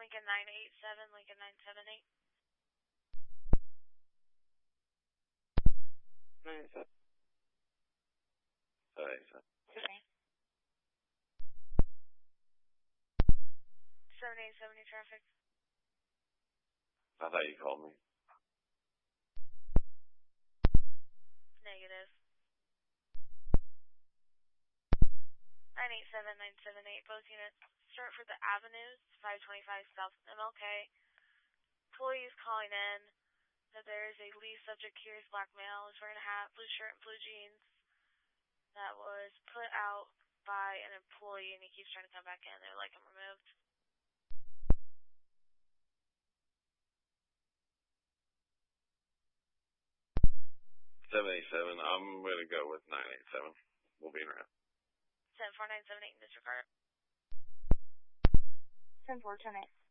Lincoln 987, Lincoln 978. 987. 787. Okay. 7870 traffic. I thought you called me. Negative. 987, 978, both units. Start for the Avenues, 525 South MLK. Employees calling in that there is a lead subject here is black male, is wearing a hat, blue shirt, and blue jeans. That was put out by an employee, and he keeps trying to come back in. They're like him removed. 787. I'm going to go with 987. We'll be in route. 104, 978 in disregard. 104, 10-8.